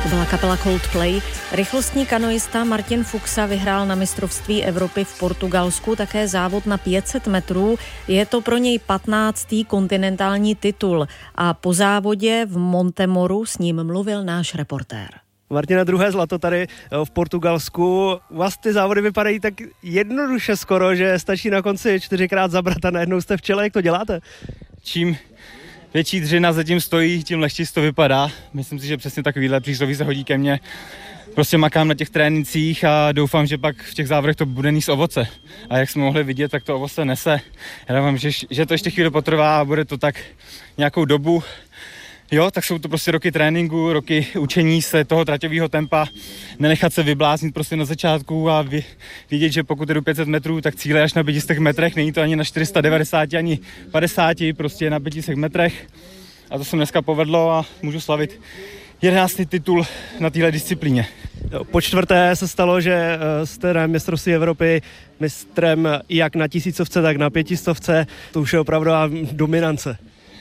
To byla kapela Coldplay. Rychlostní kanoista Martin Fuxa vyhrál na mistrovství Evropy v Portugalsku také závod na 500 metrů. Je to pro něj 15. kontinentální titul a po závodě v Montemoru s ním mluvil náš reportér. Martina, druhé zlato tady v Portugalsku. U vás ty závody vypadají tak jednoduše skoro, že stačí na konci 4krát zabrat a najednou jste v čele. Jak to děláte? Čím větší dřina zatím stojí, tím lehčí to vypadá. Myslím si, že přesně takovýhle přísloví se hodí ke mně. Prostě makám na těch trénincích a doufám, že pak v těch závodech to bude nést ovoce. A jak jsme mohli vidět, tak to ovoce nese. Já doufám, že to ještě chvíli potrvá a bude to tak nějakou dobu. Jo, tak jsou to prostě roky tréninku, roky učení se toho traťového tempa, nenechat se vybláznit prostě na začátku a vidět, že pokud jdu 500 metrů, tak cíle až na 500 metrech, není to ani na 490, ani 50, prostě na 500 metrech. A to se dneska povedlo a můžu slavit 11. titul na téhle disciplíně. Po čtvrté se stalo, že jste na mistrovství Evropy mistrem jak na 1000, tak na 500. To už je opravdu dominance.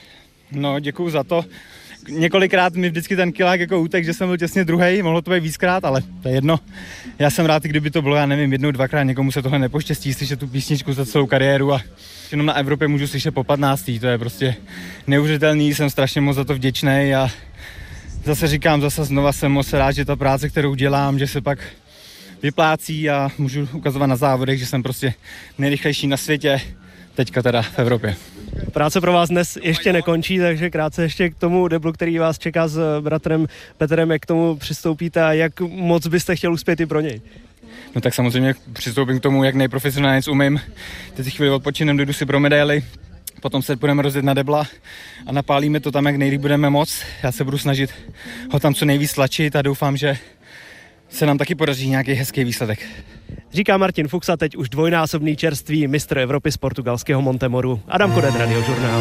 No, děkuju za to. Několikrát mi vždycky ten kilák jako útek, že jsem byl těsně druhej, mohlo to být víckrát, ale to je jedno. Já jsem rád, kdyby to bylo, já nevím, 1, 2krát, někomu se tohle nepoštěstí slyšet tu písničku za celou kariéru a jenom na Evropě můžu slyšet po 15. To je prostě neuvěřitelný, jsem strašně moc za to vděčnej a zase říkám, znova jsem moc rád, že ta práce, kterou dělám, že se pak vyplácí a můžu ukazovat na závodech, že jsem prostě nejrychlejší na světě, teďka teda v Evropě. Práce pro vás dnes ještě nekončí, takže krátce ještě k tomu deblu, který vás čeká s bratrem Petrem, jak k tomu přistoupíte a jak moc byste chtěl uspět i pro něj? No tak samozřejmě přistoupím k tomu, jak nejprofesionálně umím. Teď si chvíli odpočinem, dojdu si pro medaily, potom se půjdeme rozjet na debla a napálíme to tam, jak nejlíp budeme moc. Já se budu snažit ho tam co nejvíc tlačit a doufám, že se nám taky podaří nějaký hezký výsledek. Říká Martin Fuxa, teď už dvojnásobný čerstvý mistr Evropy z portugalského Montemoru. Adam Kodet, Radiožurnál.